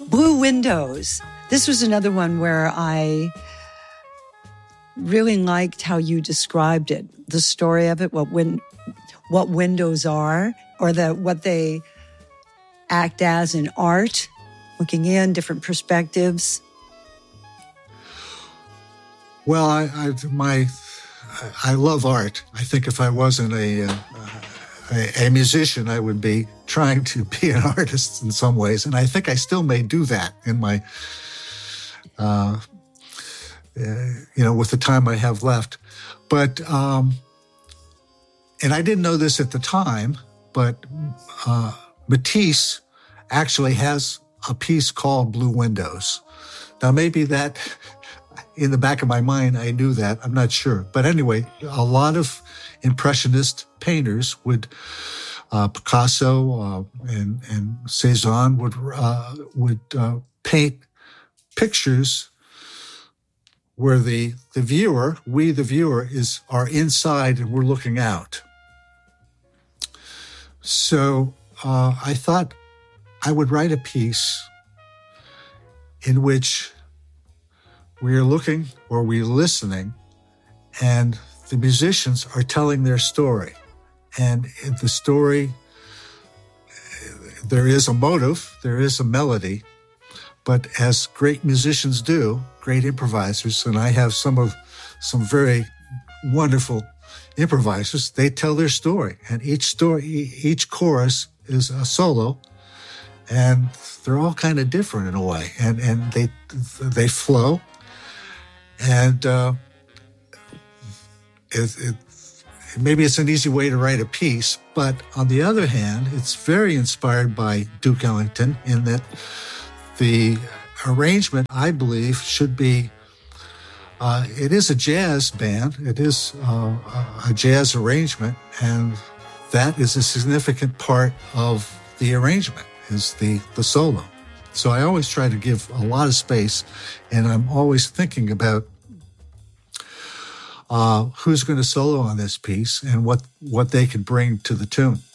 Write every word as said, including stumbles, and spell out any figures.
Blue Windows. This was another one where I really liked how you described it, the story of it, what win- what windows are, or the what they act as in art, looking in, different perspectives. Well, I, I my I love art. I think if I wasn't a, uh, a a musician, I would be trying to be an artist in some ways, and I think I still may do that in my, uh, uh, you know, with the time I have left. But um, and I didn't know this at the time, but uh, Matisse actually has a piece called Blue Windows. Now, maybe that. In the back of my mind, I knew that. I'm not sure. But anyway, a lot of Impressionist painters would, uh, Picasso uh, and, and Cezanne would uh, would uh, paint pictures where the, the viewer, we the viewer, is are inside and we're looking out. So uh, I thought I would write a piece in which we're looking or we're listening, and the musicians are telling their story. And in the story, there is a motive, there is a melody, but as great musicians do, great improvisers, and I have some of some very wonderful improvisers, they tell their story. And each story, each chorus is a solo, and they're all kind of different in a way. And and they they flow. And uh, it, it, maybe it's an easy way to write a piece, but on the other hand, it's very inspired by Duke Ellington in that the arrangement, I believe, should be, uh, it is a jazz band, it is uh, a jazz arrangement, and that is a significant part of the arrangement, is the, the solo. So I always try to give a lot of space, and I'm always thinking about uh, who's going to solo on this piece and what, what they can bring to the tune.